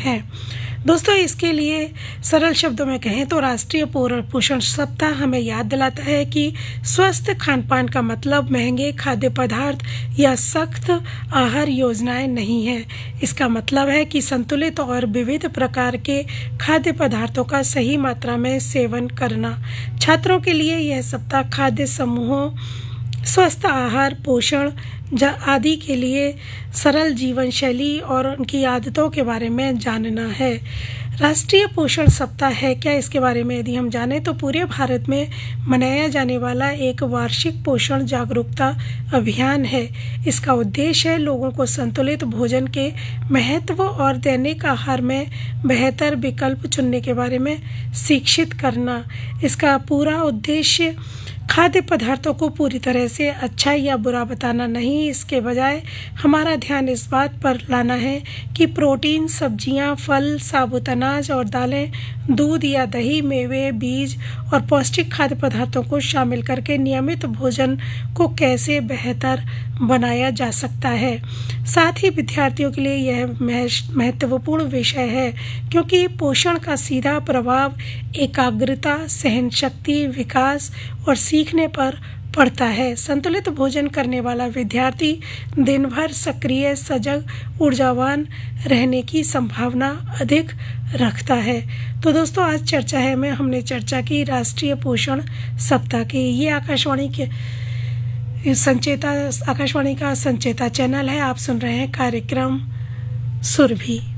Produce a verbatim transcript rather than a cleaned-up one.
हैं। दोस्तों, इसके लिए सरल शब्दों में कहें तो राष्ट्रीय पोषण सप्ताह हमें याद दिलाता है कि स्वस्थ खान पान का मतलब महंगे खाद्य पदार्थ या सख्त आहार योजनाएं नहीं है। इसका मतलब है कि संतुलित और विविध प्रकार के खाद्य पदार्थों का सही मात्रा में सेवन करना। छात्रों के लिए यह सप्ताह खाद्य समूहों, स्वस्थ आहार, पोषण आदि के लिए सरल जीवन शैली और उनकी आदतों के बारे में जानना है। राष्ट्रीय पोषण सप्ताह है क्या, इसके बारे में यदि हम जानें तो पूरे भारत में मनाया जाने वाला एक वार्षिक पोषण जागरूकता अभियान है। इसका उद्देश्य है लोगों को संतुलित भोजन के महत्व और दैनिक आहार में बेहतर विकल्प चुनने के बारे में शिक्षित करना। इसका पूरा उद्देश्य खाद्य पदार्थों को पूरी तरह से अच्छा या बुरा बताना नहीं, इसके बजाय हमारा ध्यान इस बात पर लाना है कि प्रोटीन, सब्जियां, फल, साबुत अनाज और दालें, दूध या दही, मेवे, बीज और पौष्टिक खाद्य पदार्थों को शामिल करके नियमित भोजन को कैसे बेहतर बनाया जा सकता है। साथ ही विद्यार्थियों के लिए यह महत्वपूर्ण विषय है क्योंकि पोषण का सीधा प्रभाव एकाग्रता, सहनशक्ति, विकास और सीखने पर पड़ता है। संतुलित भोजन करने वाला विद्यार्थी दिन भर सक्रिय, सजग, ऊर्जावान रहने की संभावना अधिक रखता है। तो दोस्तों, आज चर्चा है में हमने चर्चा की राष्ट्रीय पोषण सप्ताह की। ये आकाशवाणी के संचेता आकाशवाणी का संचेता चैनल है। आप सुन रहे हैं कार्यक्रम सुरभि।